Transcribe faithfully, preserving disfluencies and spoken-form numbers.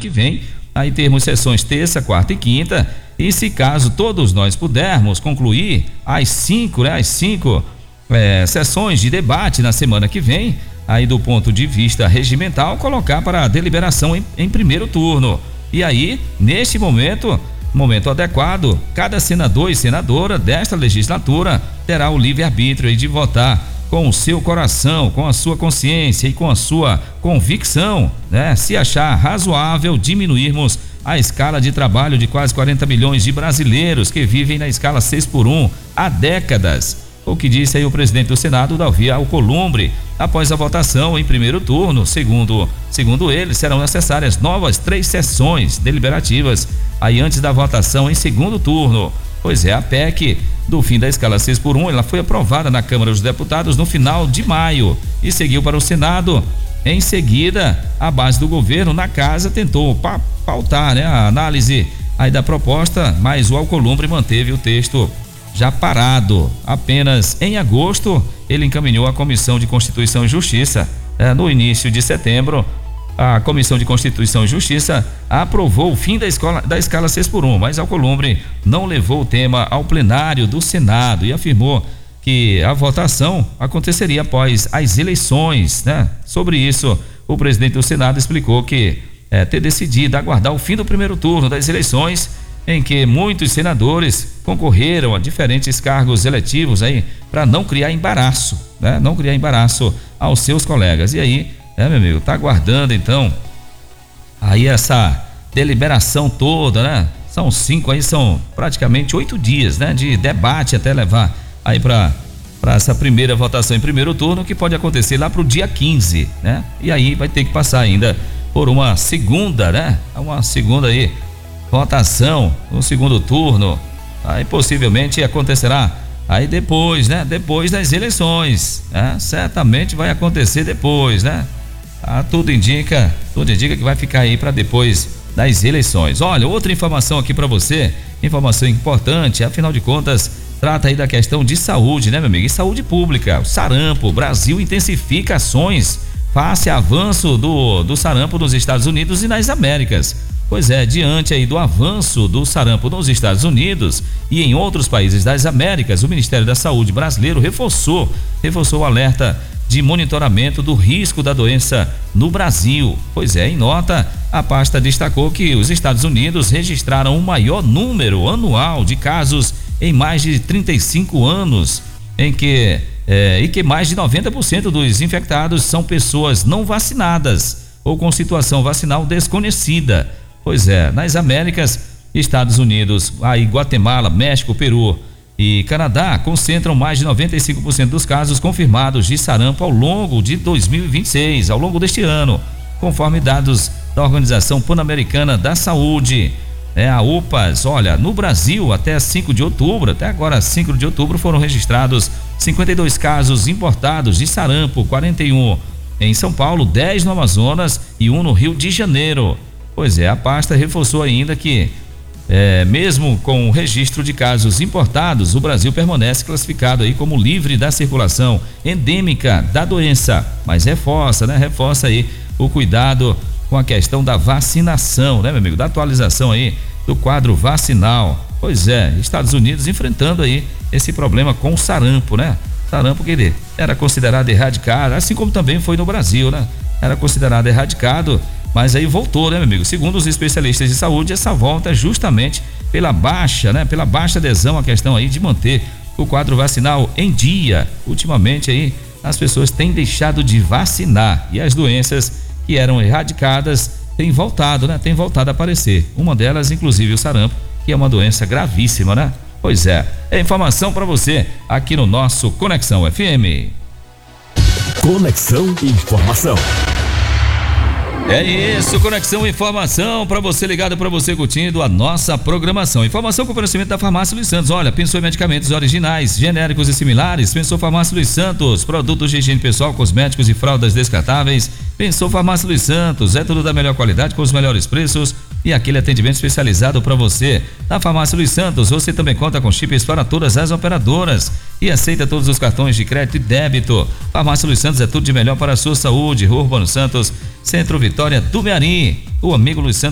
que vem. Aí termos sessões terça, quarta e quinta. E se caso todos nós pudermos concluir as cinco, né, as cinco é, sessões de debate na semana que vem, aí do ponto de vista regimental, colocar para deliberação em, em primeiro turno. E aí, neste momento, momento adequado, cada senador e senadora desta legislatura terá o livre-arbítrio aí de votar com o seu coração, com a sua consciência e com a sua convicção, né? Se achar razoável diminuirmos a escala de trabalho de quase quarenta milhões de brasileiros que vivem na escala seis por um há décadas. O que disse aí o presidente do Senado, Davi Alcolumbre, após a votação em primeiro turno. Segundo, segundo ele, serão necessárias novas três sessões deliberativas aí antes da votação em segundo turno. Pois é, a P E C do fim da escala seis por um, ela foi aprovada na Câmara dos Deputados no final de maio e seguiu para o Senado. Em seguida, a base do governo na casa tentou pa- pautar, né, a análise aí da proposta, mas o Alcolumbre manteve o texto já parado. Apenas em agosto ele encaminhou à Comissão de Constituição e Justiça. É, no início de setembro, a Comissão de Constituição e Justiça aprovou o fim da, escola, da escala seis por um, mas Alcolumbre não levou o tema ao plenário do Senado e afirmou que a votação aconteceria após as eleições, né? Sobre isso, o presidente do Senado explicou que é, ter decidido aguardar o fim do primeiro turno das eleições, em que muitos senadores concorreram a diferentes cargos eletivos aí, para não criar embaraço, né? Não criar embaraço aos seus colegas. E aí, é, meu amigo, tá aguardando então aí essa deliberação toda, né? São cinco aí, são praticamente oito dias, né? De debate até levar aí para para essa primeira votação em primeiro turno, que pode acontecer lá pro dia quinze, né? E aí vai ter que passar ainda por uma segunda, né? Uma segunda aí votação no segundo turno, aí possivelmente acontecerá aí depois, né? Depois das eleições, né? Certamente vai acontecer depois, né? Ah, tudo indica, tudo indica que vai ficar aí para depois das eleições. Olha, outra informação aqui para você, informação importante, afinal de contas, trata aí da questão de saúde, né, meu amigo? E saúde pública, o sarampo. O Brasil intensifica ações face ao avanço do, do sarampo nos Estados Unidos e nas Américas. Pois é, diante aí do avanço do sarampo nos Estados Unidos e em outros países das Américas, o Ministério da Saúde brasileiro reforçou, reforçou o alerta de monitoramento do risco da doença no Brasil. Pois é, em nota, a pasta destacou que os Estados Unidos registraram o maior número anual de casos em mais de trinta e cinco anos, em que, é, e que mais de noventa por cento dos infectados são pessoas não vacinadas ou com situação vacinal desconhecida. Pois é, nas Américas, Estados Unidos, aí Guatemala, México, Peru e Canadá concentram mais de noventa e cinco por cento dos casos confirmados de sarampo ao longo de dois mil e vinte e seis, ao longo deste ano, conforme dados da Organização Pan-Americana da Saúde, é a O P A S. Olha, no Brasil, até cinco de outubro, até agora cinco de outubro, foram registrados cinquenta e dois casos importados de sarampo, quarenta e um em São Paulo, dez no Amazonas e um no Rio de Janeiro. Pois é, a pasta reforçou ainda que É, mesmo com o registro de casos importados, o Brasil permanece classificado aí como livre da circulação endêmica da doença, mas reforça, né? Reforça aí o cuidado com a questão da vacinação, né, meu amigo? Da atualização aí do quadro vacinal. Pois é, Estados Unidos enfrentando aí esse problema com o sarampo, né? Sarampo que era considerado erradicado, assim como também foi no Brasil, né? Era considerado erradicado, mas aí voltou, né, meu amigo? Segundo os especialistas de saúde, essa volta é justamente pela baixa, né? Pela baixa adesão à questão aí de manter o quadro vacinal em dia. Ultimamente aí as pessoas têm deixado de vacinar e as doenças que eram erradicadas têm voltado, né? Têm voltado a aparecer. Uma delas, inclusive, o sarampo, que é uma doença gravíssima, né? Pois é, é informação para você aqui no nosso Conexão F M. Conexão Informação. É isso, Conexão Informação, para você ligado, para você curtindo a nossa programação. Informação com oferecimento da Farmácia Luiz Santos. Olha, pensou em medicamentos originais, genéricos e similares? Pensou Farmácia Luiz Santos. Produtos de higiene pessoal, cosméticos e fraldas descartáveis? Pensou Farmácia Luiz Santos. É tudo da melhor qualidade, com os melhores preços e aquele atendimento especializado para você. Na Farmácia Luiz Santos, você também conta com chips para todas as operadoras e aceita todos os cartões de crédito e débito. Farmácia Luiz Santos é tudo de melhor para a sua saúde. Rua Urbano Santos, Centro Vitória do Mearim. O amigo Luiz Santos